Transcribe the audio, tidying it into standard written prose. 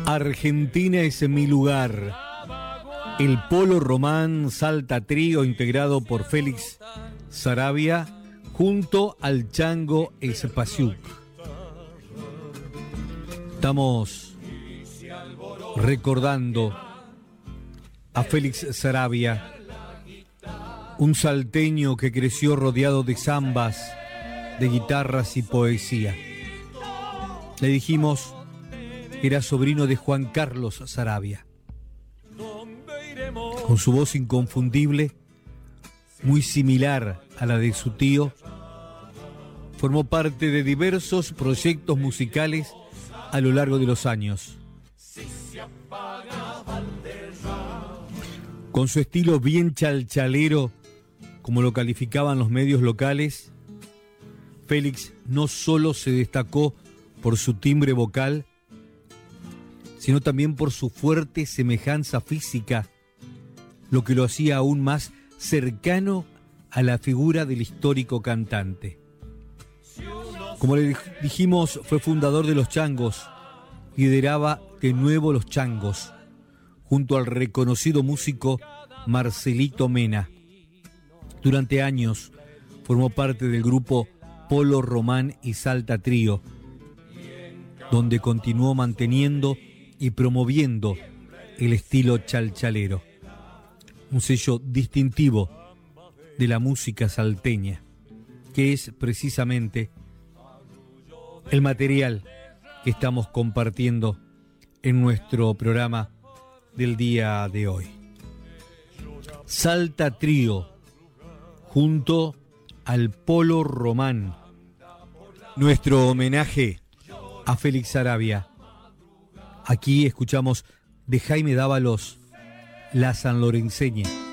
Argentina es mi lugar. El Polo Román Salta Trío, integrado por Félix Saravia, junto al Chango Espasiuk. Estamos recordando a Félix Saravia, un salteño que creció rodeado de zambas, de guitarras y poesía. Le dijimos, era sobrino de Juan Carlos Saravia. Con su voz inconfundible, muy similar a la de su tío, formó parte de diversos proyectos musicales a lo largo de los años. Con su estilo bien chalchalero, como lo calificaban los medios locales, Félix no solo se destacó por su timbre vocal, sino también por su fuerte semejanza física, lo que lo hacía aún más cercano a la figura del histórico cantante. Como le dijimos, fue fundador de Los Changos, lideraba de nuevo Los Changos, junto al reconocido músico Marcelito Mena. Durante años formó parte del grupo Polo Román y Salta Trío, donde continuó manteniendo y promoviendo el estilo chalchalero, un sello distintivo de la música salteña, que es precisamente el material que estamos compartiendo en nuestro programa del día de hoy. Salta Trío, junto al Polo Román, nuestro homenaje a Félix Saravia. Aquí escuchamos de Jaime Dávalos, La Sanlorenseña.